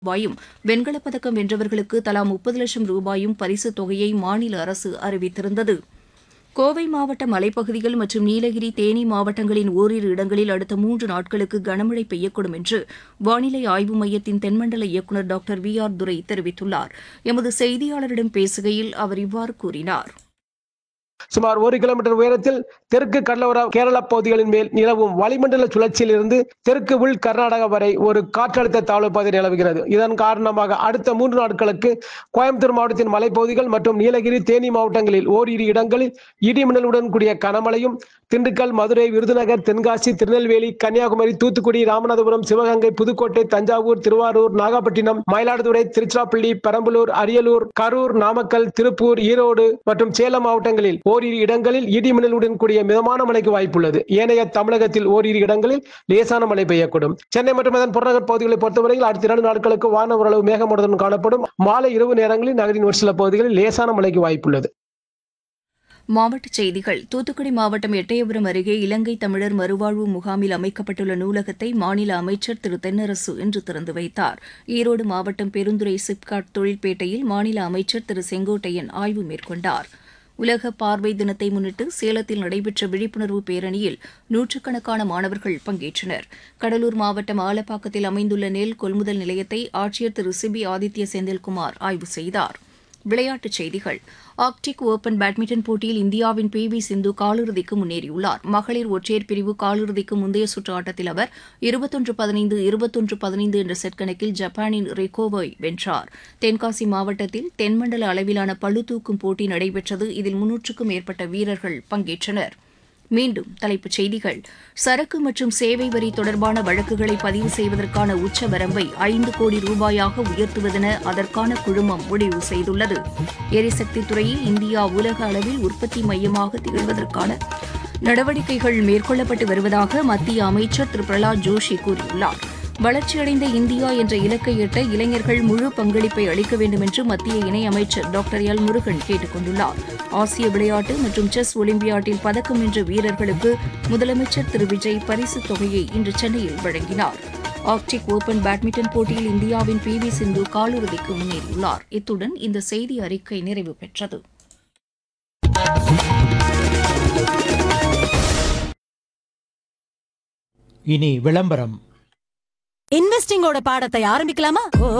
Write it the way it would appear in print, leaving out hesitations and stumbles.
ரூபாயும், வெண்கலப் பதக்கம் வென்றவர்களுக்கு தலா 30 லட்சம் ரூபாயும் பரிசுத் தொகையை மாநில அரசு அறிவித்திருந்தது. கோவை மாவட்ட மலைப்பகுதிகள் மற்றும் நீலகிரி, தேனி மாவட்டங்களின் ஓரிரு இடங்களில் அடுத்த 3 நாட்களுக்கு கனமழை பெய்யக்கூடும் என்று வானிலை ஆய்வு மையத்தின் தென்மண்டல இயக்குநர் டாக்டர் வி.ஆர். துரை தெரிவித்துள்ளார். எமது செய்தியாளரிடம் பேசுகையில் அவர் இவ்வாறு கூறினார். சுமார் 1 கிலோமீட்டர் உயரத்தில் தெற்கு கடலோர கேரள பகுதிகளின் மேல் நிலவும் வளிமண்டல சுழற்சியிலிருந்து தெற்கு உள் கர்நாடகா வரை ஒரு காற்றழுத்த தாழ்வு பகுதி நிலவுகிறது. இதன் காரணமாக அடுத்த 3 நாட்களுக்கு கோயம்புத்தூர் மாவட்டத்தின் மலைப்பகுதிகள் மற்றும் நீலகிரி, தேனி மாவட்டங்களில் ஓரிரு இடங்களில் இடிமின்னலுடன் கூடிய கனமழையும், திண்டுக்கல், மதுரை, விருதுநகர், தென்காசி, திருநெல்வேலி, கன்னியாகுமரி, தூத்துக்குடி, ராமநாதபுரம், சிவகங்கை, புதுக்கோட்டை, தஞ்சாவூர், திருவாரூர், நாகப்பட்டினம், மயிலாடுதுறை, திருச்சிராப்பள்ளி, பெரம்பலூர், அரியலூர், கரூர், நாமக்கல், திருப்பூர், ஈரோடு மற்றும் சேலம் மாவட்டங்களில் ஓரிரு இடங்களில் இடிமின்னலுடன் கூடிய மிதமான மழைக்கு வாய்ப்புள்ளது. ஏனைய தமிழகத்தில் ஓரிரு இடங்களில் லேசான மழை பெய்யக்கூடும். சென்னை மற்றும் அதன் புறநகர் பகுதிகளை பொறுத்தவரையில் அடுத்த 2 நாட்களுக்கு வானம் ஓரளவு மேகமூட்டத்துடன் காணப்படும். மாலை இரவு நேரங்களில் நகரின் ஒரு சில பகுதிகளில் லேசான மழைக்கு வாய்ப்புள்ளது. மாவட்டச் செய்திகள். தூத்துக்குடி மாவட்டம் எட்டயபுரம் அருகே இலங்கை தமிழர் மறுவாழ்வு முகாமில் அமைக்கப்பட்டுள்ள நூலகத்தை மாநில அமைச்சர் திரு தென்னரசு இன்று திறந்து வைத்தார். ஈரோடு மாவட்டம் பெருந்துறை சிப்காட் தொழிற்பேட்டையில் மாநில அமைச்சர் திரு செங்கோட்டையன் ஆய்வு மேற்கொண்டார். உலக பார்வை தினத்தை முன்னிட்டு சேலத்தில் நடைபெற்ற விழிப்புணர்வு பேரணியில் நூற்றுக்கணக்கான மாணவர்கள் பங்கேற்றனர். கடலூர் மாவட்டம் ஆலப்பாக்கத்தில் அமைந்துள்ள நெல் கொள்முதல் நிலையத்தை ஆட்சியர் திரு சிபி ஆதித்ய செந்தில்குமார் ஆய்வு செய்தார். விளையாட்டுச் செய்திகள். ஆர்க்டிக் ஓபன் பேட்மிண்டன் போட்டியில் இந்தியாவின் பி.வி. சிந்து காலிறுதிக்கு முன்னேறியுள்ளார். மகளிர் ஒற்றையர் பிரிவு காலிறுதிக்கு முந்தைய சுற்று ஆட்டத்தில் அவர் 21-15, 21-15 என்ற செட் கணக்கில் ஜப்பானின் ரிகோவை வென்றார். தென்காசி மாவட்டத்தில் தென்மண்டல அளவிலான பளுதூக்கும் போட்டி நடைபெற்றது. இதில் 300க்கும் மேற்பட்ட வீரர்கள் பங்கேற்றனர். மீண்டும் தலைப்புச் செய்திகள். சரக்கு மற்றும் சேவை வரி தொடர்பான வழக்குகளை பதிவு செய்வதற்கான உச்சவரம்பை 5 கோடி ரூபாயாக உயர்த்துவதென அதற்கான குழுமம் முடிவு செய்துள்ளது. எரிசக்தி துறையில் இந்தியா உலக அளவில் உற்பத்தி மையமாக திகழ்வதற்கான நடவடிக்கைகள் மேற்கொள்ளப்பட்டு வருவதாக மத்திய அமைச்சர் திரு பிரகலாத் ஜோஷி கூறியுள்ளார். வளர்ச்சியடைந்த இந்தியா என்ற இலக்கை எட்ட இளைஞர்கள் முழு பங்களிப்பை அளிக்க வேண்டும் என்று மத்திய இணையமைச்சர் டாக்டர் எல். முருகன் கேட்டுக் கொண்டுள்ளார். ஆசிய விளையாட்டு மற்றும் செஸ் ஒலிம்பியாட்டில் பதக்கம் வென்ற வீரர்களுக்கு முதலமைச்சர் திரு விஜய் பரிசுத் தொகையை இன்று சென்னையில் வழங்கினார். ஆர்க்டிக் ஓபன் பேட்மிண்டன் போட்டியில் இந்தியாவின் பி.வி. சிந்து காலிறுதிக்கு முன்னேறியுள்ளார். இத்துடன் இந்த செய்தி அறிக்கை நிறைவு பெற்றது. இனி விளம்பரம். இன்வெஸ்டிங்கோட பாடத்தை ஆரம்பிக்கலாமா?